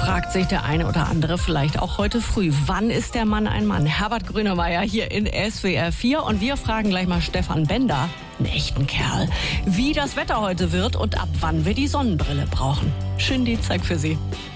Fragt sich der eine oder andere vielleicht auch heute früh. Wann ist der Mann ein Mann? Herbert Grönemeyer hier in SWR 4 und wir fragen gleich mal Stefan Bender, einen echten Kerl, wie das Wetter heute wird und ab wann wir die Sonnenbrille brauchen. Schön die Zeit für Sie.